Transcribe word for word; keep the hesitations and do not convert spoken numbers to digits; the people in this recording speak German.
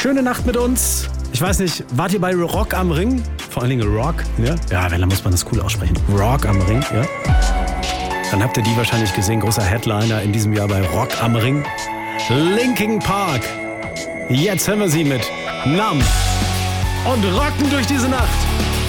schöne Nacht mit uns. Ich weiß nicht, wart ihr bei Rock am Ring? Vor allen Dingen Rock, ja? Ja, wenn, dann muss man das cool aussprechen. Rock am Ring, ja? Dann habt ihr die wahrscheinlich gesehen. Großer Headliner in diesem Jahr bei Rock am Ring. Linkin Park. Jetzt hören wir sie mit Numb und rocken durch diese Nacht.